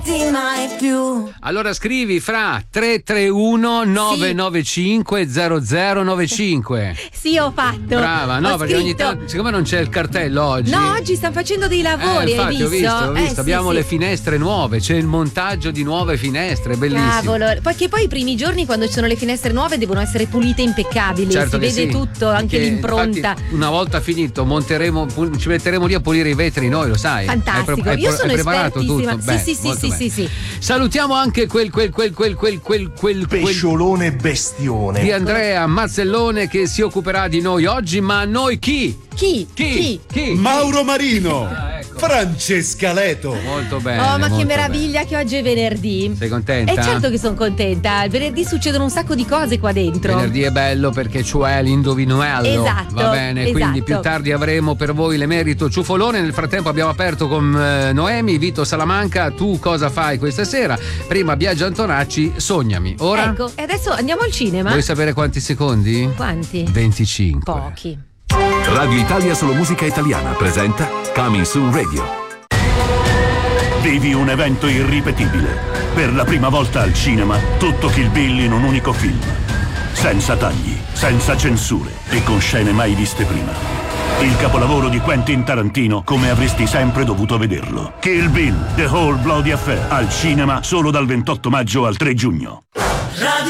mai più. Allora scrivi fra 331 995 0095. Sì, ho fatto. Brava, no, Ho perché ogni scritto. tanto, siccome non c'è il cartello oggi. No, oggi stanno facendo dei lavori, infatti, hai visto? ho visto. Sì, Abbiamo sì. le finestre nuove, c'è il montaggio di nuove finestre, bellissimo. Cavolo, perché poi i primi giorni quando ci sono le finestre nuove devono essere pulite e impeccabili, Certo si che vede sì, tutto, anche perché l'impronta. infatti, una volta finito, ci metteremo lì a pulire i vetri noi, lo sai. Fantastico, io sono hai preparato espertissima. tutto? Sì, Molto bene. sì. Salutiamo anche quel pesciolone bestione di Andrea Mazzellone che si occuperà di noi oggi, ma a noi chi? Chi? Mauro Marino, Ecco. Francesca Leto. Molto bene. Oh, ma che molto meraviglia che oggi è venerdì. Sei contenta? E certo che sono contenta. Il venerdì succedono un sacco di cose qua dentro. Venerdì è bello perché c'è l'indovinello. Esatto, Va bene, esatto. quindi più tardi avremo per voi l'emerito ciufolone. Nel frattempo abbiamo aperto con Noemi, Vito Salamanca. Tu cosa fai questa sera? Prima Biagio Antonacci, Sognami. Ora? Ecco, e adesso andiamo al cinema. Vuoi sapere quanti secondi? Quanti? 25. Pochi. Radio Italia Solo Musica Italiana presenta Coming Soon Radio. Vivi un evento irripetibile. Per la prima volta al cinema, tutto Kill Bill in un unico film. Senza tagli, senza censure e con scene mai viste prima. Il capolavoro di Quentin Tarantino come avresti sempre dovuto vederlo. Kill Bill, The Whole Bloody Affair, al cinema solo dal 28 maggio al 3 giugno.